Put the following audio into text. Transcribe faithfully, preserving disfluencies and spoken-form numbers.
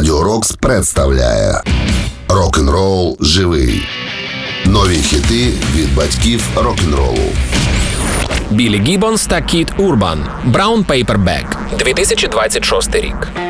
Радіо Рокс представляє Рок-н-рол живий. Нові хіти від батьків рок-н-ролу. Біллі Гіббонс та Кіт Урбан. Brown Paper Bag. дві тисячі двадцять шостий рік.